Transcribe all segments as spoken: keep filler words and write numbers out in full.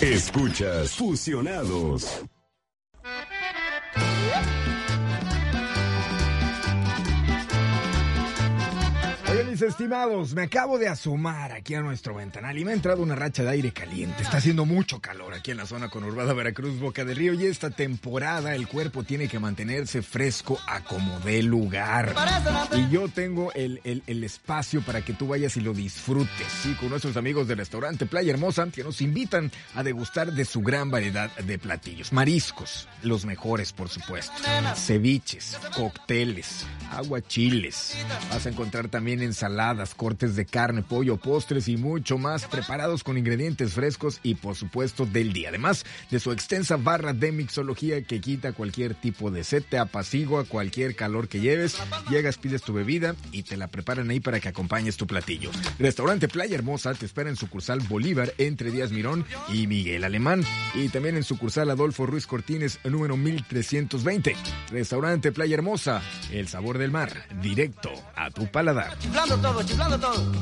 Escuchas Fusionados. Oye, mis estimados, me acabo de asomar aquí a nuestro ventanal y me ha entrado una racha de aire caliente. Está haciendo mucho calor aquí en la zona conurbada Veracruz, Boca del Río, y esta temporada el cuerpo tiene que mantenerse fresco a como dé lugar. Y yo tengo el, el, el espacio para que tú vayas y lo disfrutes, sí, con nuestros amigos del restaurante Playa Hermosa, que nos invitan a degustar de su gran variedad de platillos. Mariscos, los mejores, por supuesto. Ceviches, cócteles, aguachiles. Vas a encontrar también ensaladas, cortes de carne, pollo, postres y mucho más, preparados con ingredientes frescos y por supuesto del día. Además de su extensa barra de mixología que quita cualquier tipo de sed, te apacigua cualquier calor que lleves. Llegas, pides tu bebida y te la preparan ahí para que acompañes tu platillo. Restaurante Playa Hermosa te espera en sucursal Bolívar entre Díaz Mirón y Miguel Alemán, y también en sucursal Adolfo Ruiz Cortines número mil trescientos veinte. Restaurante Playa Hermosa, el sabor del mar, directo a tu paladar. Chiflando todo, chiflando todo.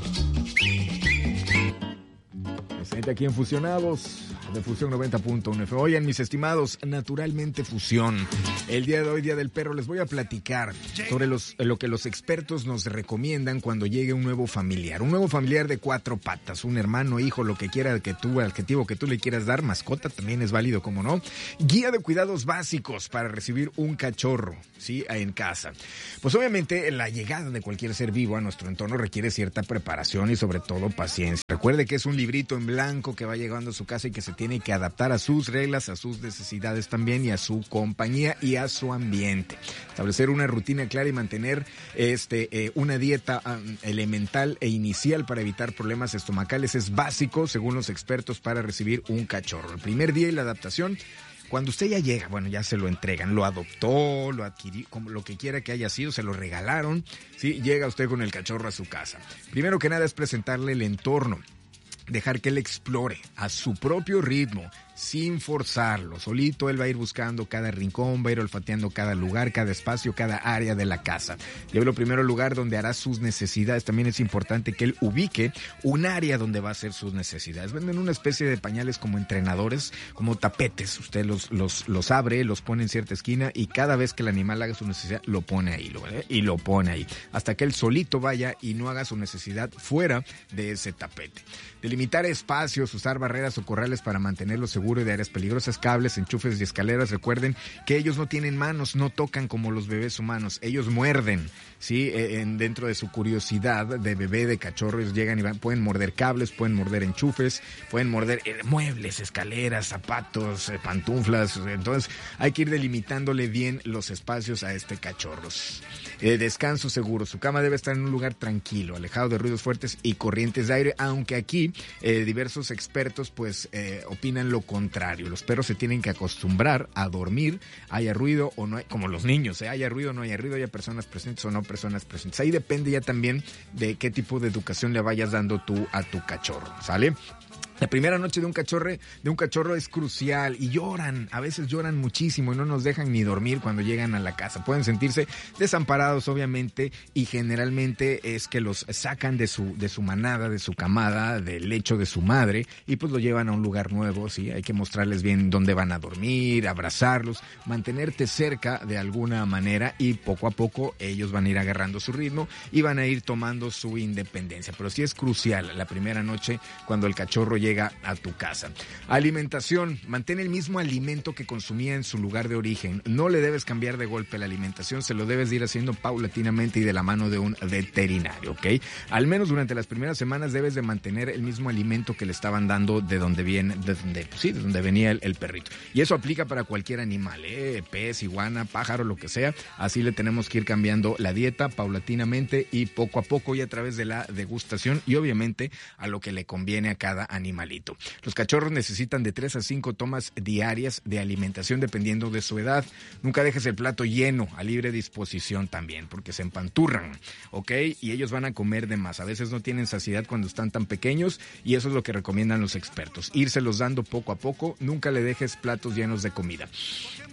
Presente aquí en Fusionados de Fusión noventa punto uno F M. Oigan, mis estimados, naturalmente Fusión. El día de hoy, Día del Perro, les voy a platicar sobre los, lo que los expertos nos recomiendan cuando llegue un nuevo familiar. Un nuevo familiar de cuatro patas, un hermano, hijo, lo que quiera que tú, adjetivo que tú le quieras dar, mascota también es válido, como no. Guía de cuidados básicos para recibir un cachorro, ¿sí?, en casa. Pues obviamente la llegada de cualquier ser vivo a nuestro entorno requiere cierta preparación y sobre todo paciencia. Recuerde que es un librito en blanco que va llegando a su casa y que se tiene que adaptar a sus reglas, a sus necesidades también y a su compañía y a su ambiente. Establecer una rutina clara y mantener este eh, una dieta um, elemental e inicial para evitar problemas estomacales es básico, según los expertos, para recibir un cachorro. El primer día y la adaptación. Cuando usted ya llega, bueno, ya se lo entregan, lo adoptó, lo adquirió, como lo que quiera que haya sido, se lo regalaron, ¿sí? Llega usted con el cachorro a su casa. Primero que nada es presentarle el entorno, dejar que él explore a su propio ritmo, sin forzarlo. Solito él va a ir buscando cada rincón, va a ir olfateando cada lugar, cada espacio, cada área de la casa. Llévelo primero al lugar donde hará sus necesidades. También es importante que él ubique un área donde va a hacer sus necesidades. Venden una especie de pañales como entrenadores, como tapetes. Usted los, los, los abre, los pone en cierta esquina y cada vez que el animal haga su necesidad, lo pone ahí, lo, ¿eh? y lo pone ahí. Hasta que él solito vaya y no haga su necesidad fuera de ese tapete. Delimitar espacios, usar barreras o corrales para mantenerlo seguro y de áreas peligrosas, cables, enchufes y escaleras. Recuerden que ellos no tienen manos, no tocan como los bebés humanos, ellos muerden, ¿sí? En, dentro de su curiosidad de bebé, de cachorro, ellos llegan y van, pueden morder cables, pueden morder enchufes, pueden morder eh, muebles, escaleras, zapatos, eh, pantuflas. Entonces hay que ir delimitándole bien los espacios a este cachorro. Eh, descanso seguro, su cama debe estar en un lugar tranquilo, alejado de ruidos fuertes y corrientes de aire, aunque aquí eh, diversos expertos pues eh, opinan lo contrario. Los perros se tienen que acostumbrar a dormir, haya ruido o no, hay, como los niños, ¿eh? haya ruido o no haya ruido, haya personas presentes o no personas presentes. Ahí depende ya también de qué tipo de educación le vayas dando tú a tu cachorro, ¿sale? La primera noche de un cachorro, de un cachorro es crucial y lloran, a veces lloran muchísimo y no nos dejan ni dormir cuando llegan a la casa. Pueden sentirse desamparados, obviamente, y generalmente es que los sacan de su de su manada, de su camada, del lecho de su madre y pues lo llevan a un lugar nuevo, ¿sí? Hay que mostrarles bien dónde van a dormir, abrazarlos, mantenerte cerca de alguna manera y poco a poco ellos van a ir agarrando su ritmo y van a ir tomando su independencia. Pero sí es crucial la primera noche cuando el cachorro llega llega a tu casa. Alimentación. Mantén el mismo alimento que consumía en su lugar de origen. No le debes cambiar de golpe la alimentación, se lo debes de ir haciendo paulatinamente y de la mano de un veterinario, ¿ok? Al menos durante las primeras semanas debes de mantener el mismo alimento que le estaban dando de donde viene, de donde, pues sí, de donde venía el, el perrito. Y eso aplica para cualquier animal, ¿eh? Pez, iguana, pájaro, lo que sea. Así le tenemos que ir cambiando la dieta paulatinamente y poco a poco y a través de la degustación y obviamente a lo que le conviene a cada animalito. Los cachorros necesitan de tres a cinco tomas diarias de alimentación dependiendo de su edad. Nunca dejes el plato lleno, a libre disposición también, porque se empanturran, ¿ok? Y ellos van a comer de más. A veces no tienen saciedad cuando están tan pequeños y eso es lo que recomiendan los expertos. Írselos dando poco a poco, nunca le dejes platos llenos de comida.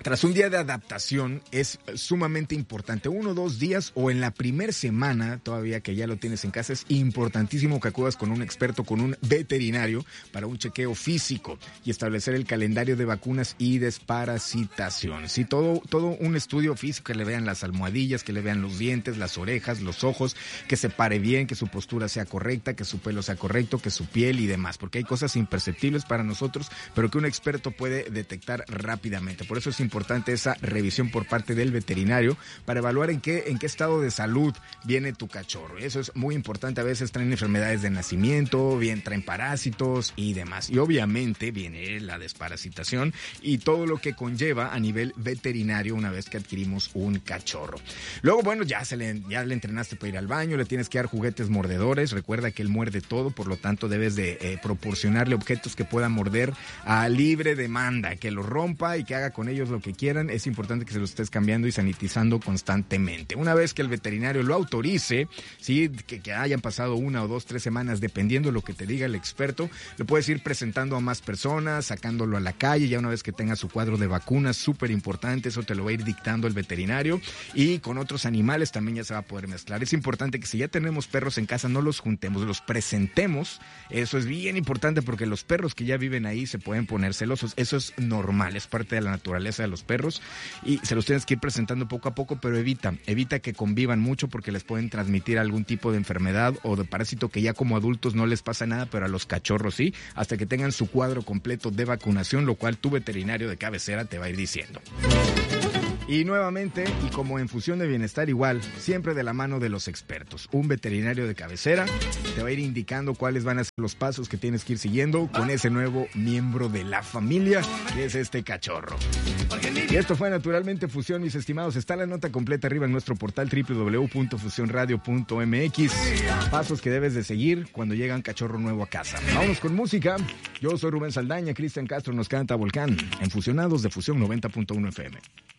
Tras un día de adaptación es sumamente importante, uno o dos días o en la primer semana, todavía que ya lo tienes en casa, es importantísimo que acudas con un experto, con un veterinario para un chequeo físico y establecer el calendario de vacunas y desparasitación. Sí, todo, todo un estudio físico, que le vean las almohadillas, que le vean los dientes, las orejas, los ojos, que se pare bien, que su postura sea correcta, que su pelo sea correcto, que su piel y demás, porque hay cosas imperceptibles para nosotros, pero que un experto puede detectar rápidamente. Por eso es importante importante esa revisión por parte del veterinario para evaluar en qué, en qué estado de salud viene tu cachorro. Eso es muy importante. A veces traen enfermedades de nacimiento, bien traen parásitos y demás. Y obviamente viene la desparasitación y todo lo que conlleva a nivel veterinario una vez que adquirimos un cachorro. Luego, bueno, ya, se le, ya le entrenaste para ir al baño, le tienes que dar juguetes mordedores. Recuerda que él muerde todo, por lo tanto debes de eh, proporcionarle objetos que pueda morder a libre demanda, que lo rompa y que haga con ellos lo que quieran. Es importante que se los estés cambiando y sanitizando constantemente. Una vez que el veterinario lo autorice, ¿sí? que, que hayan pasado una o dos, tres semanas, dependiendo de lo que te diga el experto, lo puedes ir presentando a más personas, sacándolo a la calle, ya una vez que tenga su cuadro de vacunas, súper importante, eso te lo va a ir dictando el veterinario, y con otros animales también ya se va a poder mezclar. Es importante que si ya tenemos perros en casa, no los juntemos, los presentemos. Eso es bien importante porque los perros que ya viven ahí se pueden poner celosos. Eso es normal, es parte de la naturaleza de los perros y se los tienes que ir presentando poco a poco, pero evita, evita que convivan mucho porque les pueden transmitir algún tipo de enfermedad o de parásito que ya como adultos no les pasa nada, pero a los cachorros sí, hasta que tengan su cuadro completo de vacunación, lo cual tu veterinario de cabecera te va a ir diciendo. Y nuevamente, y como en Fusión de Bienestar igual, siempre de la mano de los expertos. Un veterinario de cabecera te va a ir indicando cuáles van a ser los pasos que tienes que ir siguiendo con ese nuevo miembro de la familia, que es este cachorro. Y esto fue naturalmente Fusión, mis estimados. Está la nota completa arriba en nuestro portal doble u doble u doble u punto fusión radio punto m x. Pasos que debes de seguir cuando llega un cachorro nuevo a casa. Vamos con música. Yo soy Rubén Saldaña, Cristian Castro nos canta Volcán, en Fusionados de Fusión noventa punto uno F M.